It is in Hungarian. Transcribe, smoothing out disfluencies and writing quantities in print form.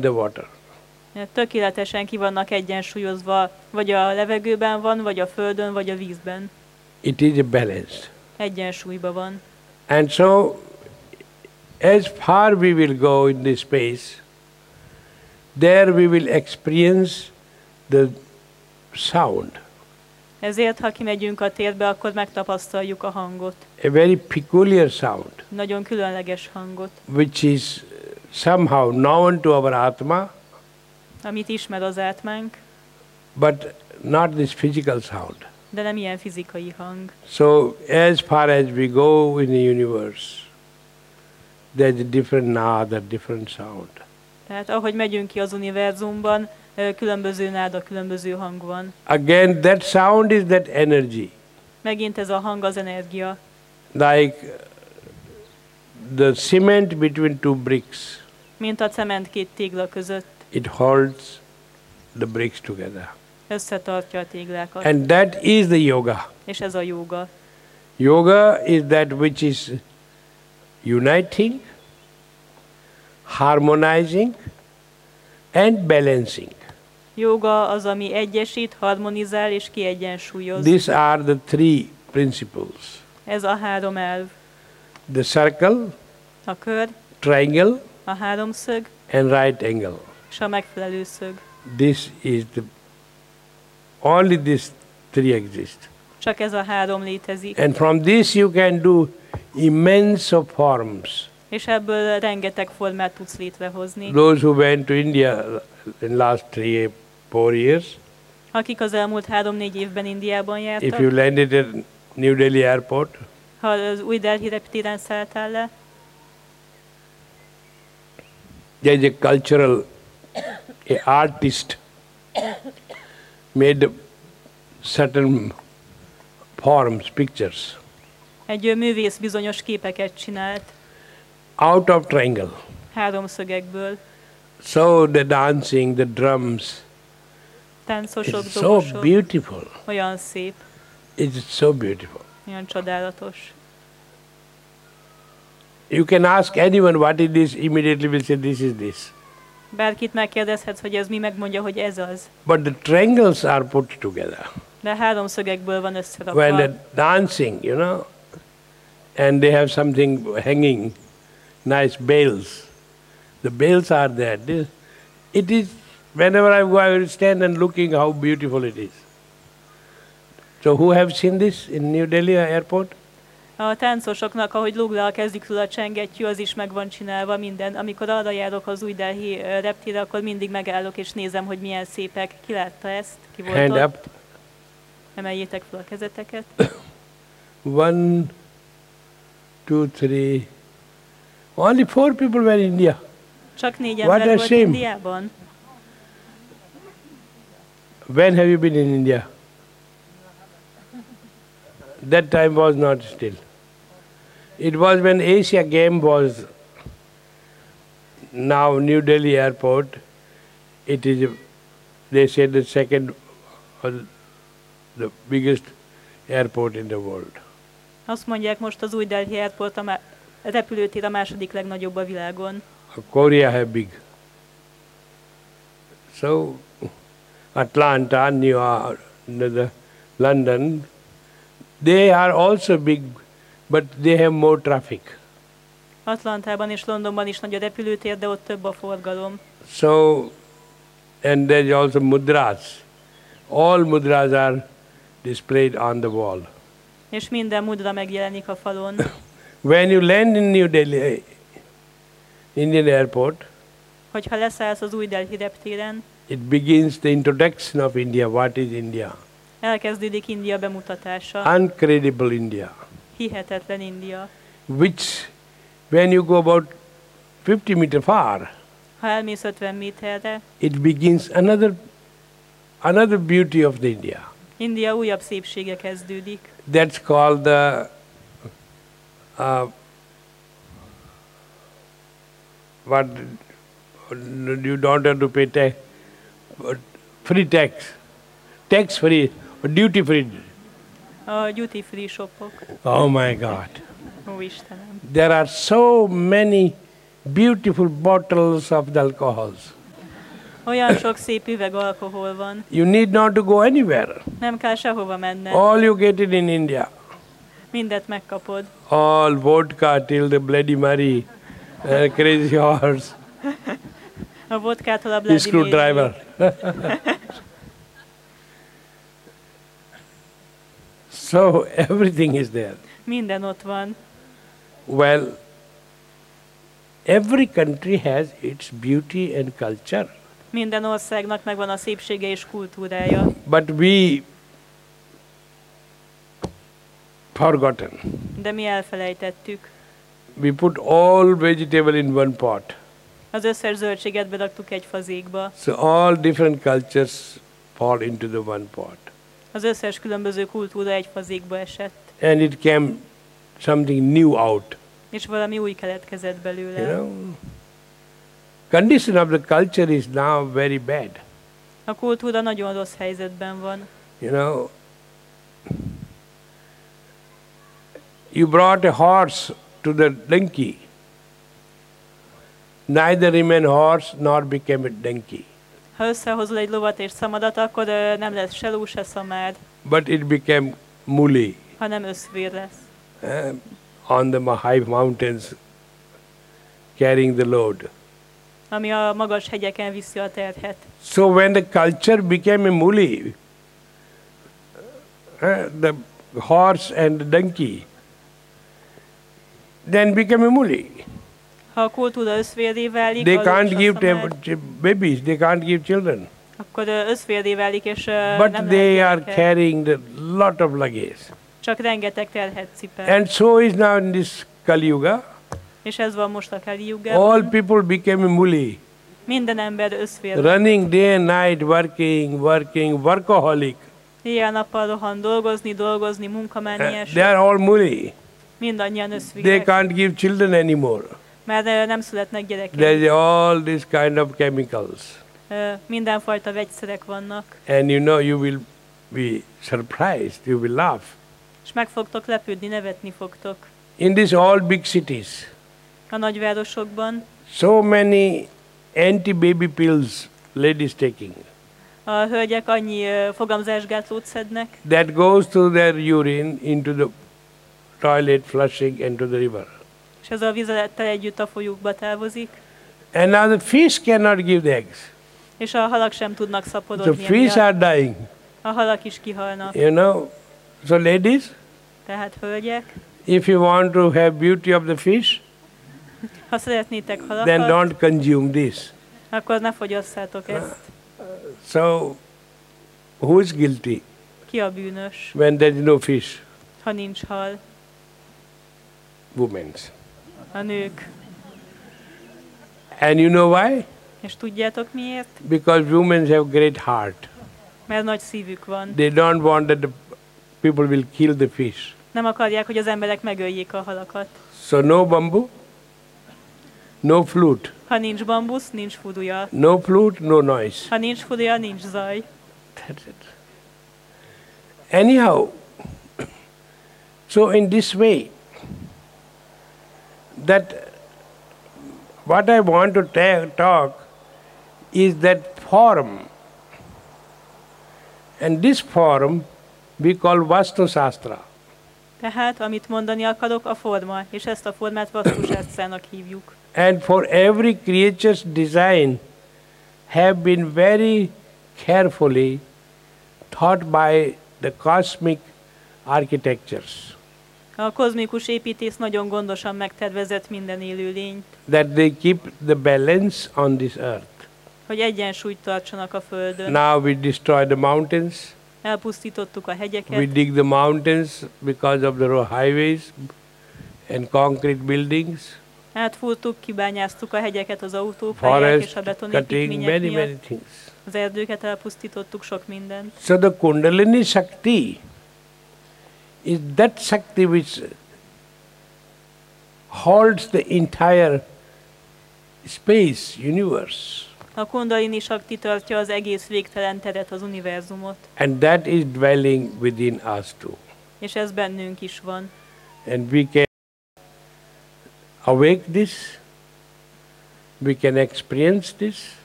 the water. Tökéletesen ki vannak egyensúlyozva, vagy a levegőben van, vagy a földön, vagy a vízben. It is a balance. Egyensúlyban van. And so, as far we will go in this space, there we will experience the sound. Ezért, ha kimegyünk a térbe, akkor megtapasztaljuk a hangot. A very peculiar sound, Nagyon különleges hangot, which is somehow known to our Atma, amit ismer az átmánk, but not this physical sound. de nem ilyen fizikai hang. So, as far as we go in the universe, there's a different nád, a different sound. Tehát ahogy megyünk ki az univerzumban, különböző náda, különböző hang van. Again, that sound is that energy. Megint ez a hang az energia. Like the cement between two bricks, Mint a cement két tégla között, it holds the bricks together. összetartja a téglákat. And that is the yoga. És ez a jóga. Yoga is that which is uniting, harmonizing, and balancing. Jóga az, ami egyesít, harmonizál és kiegyensúlyoz. These are the three principles. Ez a három elv. The circle, A kör, triangle, a háromszög and right angle. és a megfelelő szög. This is only these three exist. Csak ez a három létezik. And from this you can do immense of forms. És ebből rengeteg formát tudsz létrehozni. Those who went to India in last 3-4 years, Akik az elmúlt 3-4 évben Indiában if jártak, you landed at New Delhi airport, ha az új Delhi reptéren szálltál le, there's a cultural, a artist made certain forms, pictures, egy művész bizonyos képeket csinált out of triangle. háromszögekből. So the dancing, the drums, Táncosok, it's so dobosok, beautiful. olyan szép, It's so beautiful. olyan csodálatos. You can ask anyone what it is, immediately will say this is this. Bárkit megkérdezhetsz, hogy ez mi, megmondja, hogy ez az. But the triangles are put together. De háromszögekből van összerakva. When they're dancing, you know, and they have something hanging, nice bells. The bells are there. It is, whenever I go, I will stand and looking how beautiful it is. So who have seen this in New Delhi airport? A táncosoknak, ahogy lóg le a kezükről a csengettyű, az is meg van csinálva minden. Amikor arra járok az új Delhi reptére, akkor mindig megállok és nézem, hogy milyen szépek. Ki látta ezt? Ki volt Hand ott? up. Emeljétek fel a kezeteket. 1, 2, 3. Only 4 people were in India. Csak 4 What ember a volt shame. Indiában. When have you been in India? That time was not still. It was when Asia Game was now New Delhi airport. It is, they say, the second or the biggest airport in the world. Azt mondják, most az új Delhi Airport a repülőtér a második legnagyobb a világon. Korea have big. So Atlanta, New York, London, they are also big, but they have more traffic. Atlantában és Londonban is nagy a repülőtér, de ott több a forgalom. So, and there's also mudras. All mudras are displayed on the wall. És minden mudra megjelenik a falon. When you land in New Delhi Indian airport, Hogyha leszállsz az új Delhi reptéren, it begins the introduction of India. What is India? elkezdődik India bemutatása. Uncredible India. Hihetetlen India. Which, when you go about 50 meters far, Ha elmész 50 méterre, it begins another beauty of the India. India újabb szépsége kezdődik. That's called the what you don't have to pay tax, free tax, tax free, duty free. A duty free shopok. Oh my God! Ó Istenem. There are so many beautiful bottles of the alcohols. Olyan sok szép üveg alkohol van. You need not to go anywhere. Nem kell sehova menned. All you get it in India. Mindet megkapod. All vodka till the Bloody Mary, Crazy Horse, A vodkától a Bloody screwdriver. So everything is there. Minden ott van. Well, every country has its beauty and culture. Minden országnak megvan a szépsége és kultúrája. But we forgotten. De mi elfelejtettük. We put all vegetable in one pot. Az összes zöldséget beraktuk egy fazékba. So all different cultures fall into the one pot. Az összes különböző kultúra egy fazékba esett. And it came something new out. És valami új keletkezett belőle. You know? Condition of the culture is now very bad. A kultúra nagyon rossz helyzetben van. You know, you brought a horse to the donkey. Neither remain horse nor became a donkey. Ha összehozol egy lovat és szamadat, akkor nem lesz se ló, se szamád, But it became muli hanem összvér lesz. on the high mountains carrying the load. Ami a magas hegyeken viszi a terhet. So when the culture became a muli, the horse and the donkey, then became a muli. Ha a kultúra összvérré válik, They a ló can't és a give szamád, babies, they can't give children. akkor összvérré válik, és But nem they lehet are gyerekek. carrying the lot of luggage. Csak rengeteg terhet cipel. And so is now in this Kali Yuga. És ez van most a Kali All Yugában. people became a muli, Minden ember összvér. running day and night, working, workaholic. Éjjel-nappal rohan dolgozni, munkamániás. They are all muli. Mindannyian They összvérek. can't give children anymore. Mert nem születnek gyerekek. There's all this kind of chemicals. Mindenfajta vegyszerek vannak. And you know, you will be surprised, you will laugh. És meg fogtok lepődni, nevetni fogtok. In these all big cities, A nagyvárosokban so many anti-baby pills ladies taking. a hölgyek annyi fogamzásgátlót szednek, That goes through their urine into the toilet, flushing into the river. és ez a vizelettel együtt a folyókba távozik, And now the fish cannot give the eggs. és a halak sem tudnak The szaporodni. fish emiatt. are dying. A halak is kihalnak. You know, so ladies, Tehát hölgyek, if you want to have beauty of the fish, ha szeretnétek then halakat, don't consume this. akkor ne fogyasszátok ezt. So, who is guilty Ki a bűnös, when there is no fish? ha nincs hal? Women. A nők. And you know why? És tudjátok miért? Because women have great heart. Mert nagy szívük van. They don't want that the people will kill the fish. Nem akarják, hogy az emberek megöljék a halakat. So no bamboo, no flute. Ha nincs bambusz, nincs fuduja. No flute, no noise. Ha nincs fuduja, nincs zaj. That's it. Anyhow, so in this way, that what I want to talk is that form. And this form we call Vastu Shastra. Tehát, amit mondani akarok, a forma, és ezt a formát Vastusásztrának hívjuk. And for every creature's design have been very carefully thought by the cosmic architectures, A kozmikus építész nagyon gondosan megtervezett minden élőlényt, that they keep the balance on this earth. hogy egyensúlyt tartsanak a Földön. Now we destroy the mountains, Elpusztítottuk a we hegyeket, dig the mountains because of the highways and concrete buildings, átfúrtuk, kibányáztuk a hegyeket az autópályák és forest a cutting, betonépítmények many miatt, things. az erdőket elpusztítottuk, sok mindent. So the Kundalini Shakti is that Shakti which holds the entire space, universe. A Kundalini Sakti tartja az egész végtelen teret, az univerzumot, And that is dwelling within us too. és ez bennünk is van. And we can awake this, we can experience this,